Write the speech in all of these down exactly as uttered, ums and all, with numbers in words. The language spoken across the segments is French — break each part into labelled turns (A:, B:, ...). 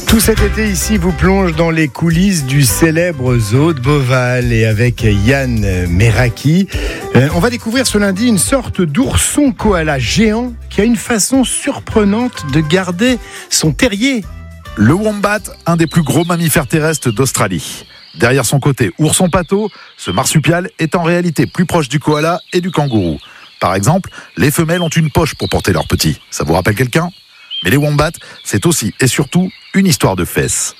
A: Tout cet été ici vous plonge dans les coulisses du célèbre zoo de Beauval et avec Yann Meraki, euh, on va découvrir ce lundi une sorte d'ourson koala géant qui a une façon surprenante de garder son terrier.
B: Le wombat, un des plus gros mammifères terrestres d'Australie. Derrière son côté ourson pâteau, ce marsupial est en réalité plus proche du koala et du kangourou. Par exemple, les femelles ont une poche pour porter leurs petits. Ça vous rappelle quelqu'un ? Mais les wombats, c'est aussi et surtout une histoire de fesses.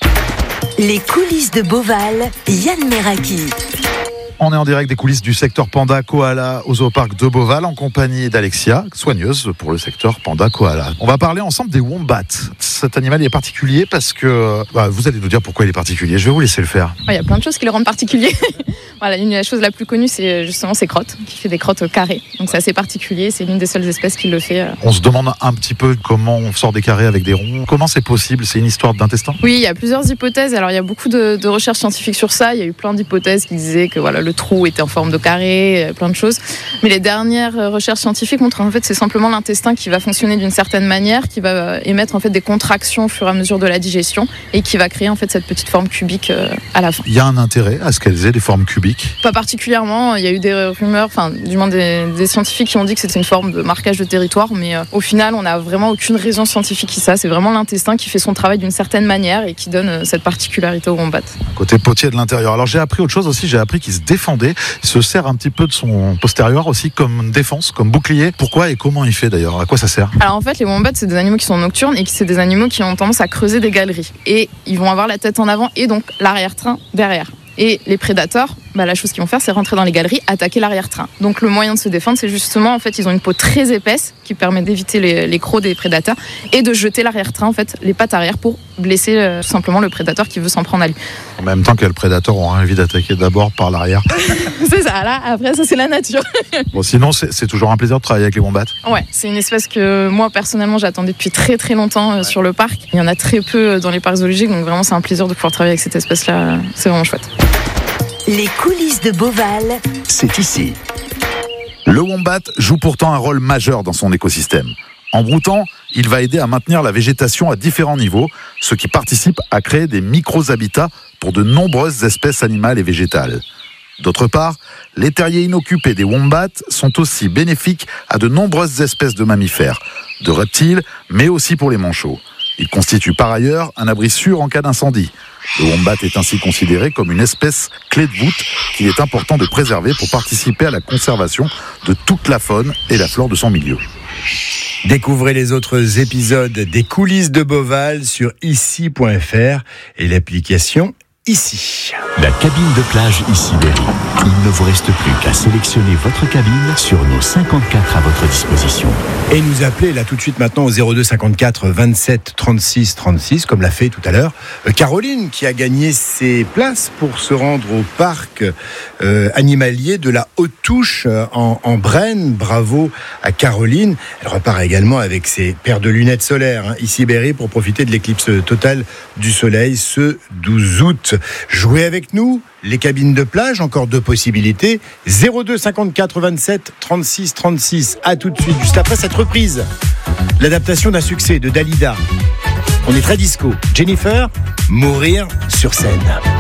C: Les coulisses de Beauval, Yann Meraki.
B: On est en direct des coulisses du secteur Panda Koala au Zooparc de Beauval en compagnie d'Alexia, soigneuse pour le secteur Panda Koala. On va parler ensemble des wombats. Cet animal est particulier parce que... Bah, vous allez nous dire pourquoi il est particulier. Je vais vous laisser le faire.
D: Il y a plein de choses qui le rendent particulier. Voilà, une des choses la plus connue, c'est justement ses crottes, qui fait des crottes carrées. Donc c'est assez particulier, c'est l'une des seules espèces qui le fait.
B: On se demande un petit peu comment on sort des carrés avec des ronds. Comment c'est possible ? C'est une histoire d'intestin ?
D: Oui, il y a plusieurs hypothèses. Alors il y a beaucoup de, de recherches scientifiques sur ça. Il y a eu plein d'hypothèses qui disaient que voilà, le trou était en forme de carré, plein de choses. Mais les dernières recherches scientifiques montrent en fait c'est simplement l'intestin qui va fonctionner d'une certaine manière, qui va émettre en fait des contractions au fur et à mesure de la digestion et qui va créer en fait cette petite forme cubique à la fin.
B: Il y a un intérêt à ce qu'elles aient des formes cubiques ?
D: Pas particulièrement. Il y a eu des rumeurs, enfin du moins des, des scientifiques qui ont dit que c'était une forme de marquage de territoire, mais euh, au final on n'a vraiment aucune raison scientifique qui ça. C'est vraiment l'intestin qui fait son travail d'une certaine manière et qui donne euh, cette particularité au wombat.
B: Côté potier de l'intérieur. Alors j'ai appris autre chose aussi, j'ai appris qu'il se défendait, il se sert un petit peu de son postérieur aussi comme défense, comme bouclier. Pourquoi et comment il fait d'ailleurs ? À quoi ça sert ?
D: Alors en fait les wombats c'est des animaux qui sont nocturnes et qui c'est des animaux qui ont tendance à creuser des galeries et ils vont avoir la tête en avant et donc l'arrière-train derrière. Et les prédateurs, bah, la chose qu'ils vont faire, c'est rentrer dans les galeries, attaquer l'arrière-train. Donc le moyen de se défendre, c'est justement, en fait, ils ont une peau très épaisse qui permet d'éviter les, les crocs des prédateurs et de jeter l'arrière-train, en fait, les pattes arrière pour blesser euh, tout simplement le prédateur qui veut s'en prendre à lui.
B: En même temps que le prédateur aura envie d'attaquer d'abord par l'arrière.
D: C'est ça, là, après, ça c'est la nature.
B: Bon, sinon, c'est, c'est toujours un plaisir de travailler avec les wombats.
D: Ouais, c'est une espèce que moi, personnellement, j'attendais depuis très très longtemps euh, ouais. sur le parc. Il y en a très peu dans les parcs zoologiques, donc vraiment, c'est un plaisir de pouvoir travailler avec cette espèce-là. C'est vraiment chouette.
C: Les coulisses de Beauval,
B: c'est ici. Le wombat joue pourtant un rôle majeur dans son écosystème. En broutant, il va aider à maintenir la végétation à différents niveaux, ce qui participe à créer des micro-habitats pour de nombreuses espèces animales et végétales. D'autre part, les terriers inoccupés des wombats sont aussi bénéfiques à de nombreuses espèces de mammifères, de reptiles, mais aussi pour les manchots. Il constitue par ailleurs un abri sûr en cas d'incendie. Le wombat est ainsi considéré comme une espèce clé de voûte qu'il est important de préserver pour participer à la conservation de toute la faune et la flore de son milieu.
A: Découvrez les autres épisodes des coulisses de Beauval sur ici point f r et l'application Ici.
E: La cabine de plage Ici Berry. Il ne vous reste plus qu'à sélectionner votre cabine sur nos cinquante-quatre à votre disposition.
A: Et nous appeler là tout de suite maintenant au zéro deux cinquante-quatre vingt-sept trente-six trente-six, comme l'a fait tout à l'heure Caroline, qui a gagné ses places pour se rendre au parc euh, animalier de la Haute-Touche en, en Brenne. Bravo à Caroline. Elle repart également avec ses paires de lunettes solaires, hein, Ici Berry, pour profiter de l'éclipse totale du soleil ce douze août. Jouez avec nous, les cabines de plage, encore deux possibilités. zéro deux cinquante-quatre vingt-sept trente-six trente-six. À tout de suite, juste après cette reprise. L'adaptation d'un succès de Dalida. On est très disco. Jennifer, Mourir sur scène.